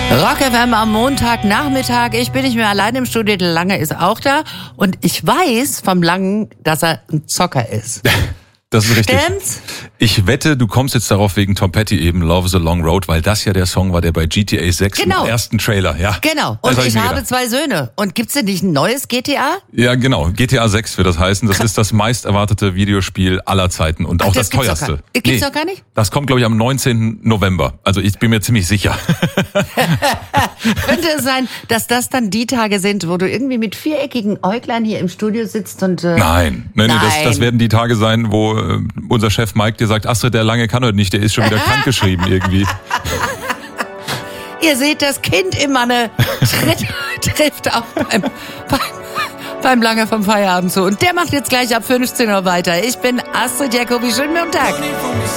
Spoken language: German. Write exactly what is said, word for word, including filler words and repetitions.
Rock F M am Montagnachmittag. Ich bin nicht mehr allein im Studio. Der Lange ist auch da. Und ich weiß vom Langen, dass er ein Zocker ist. Das ist richtig. Stimmt's? Ich wette, du kommst jetzt darauf wegen Tom Petty eben, Love is a Long Road, weil das ja der Song war, der bei G T A sechs Genau. im ersten Trailer, ja. Genau. Das Und hab ich mir habe gedacht. zwei Söhne. Und gibt's denn nicht ein neues G T A? Ja, genau. G T A sechs wird das heißen. Das ist das meist erwartete Videospiel aller Zeiten und auch Ach, das, das gibt's doch teuerste. gar- gibt's doch gar nicht? Das kommt, glaube ich, am neunzehnten November. Also ich bin mir ziemlich sicher. Könnte es sein, dass das dann die Tage sind, wo du irgendwie mit viereckigen Äuglein hier im Studio sitzt und... Äh, Nein, nein, nein. Das, Nein. das werden die Tage sein, wo äh, unser Chef Mike dir sagt, Astrid, der Lange kann heute nicht, der ist schon wieder krankgeschrieben irgendwie. Ihr seht, das Kind im Manne tritt, trifft auch beim, beim, beim Lange vom Feierabend zu. Und der macht jetzt gleich ab fünfzehn Uhr weiter. Ich bin Astrid Jacobi. Schönen Montag.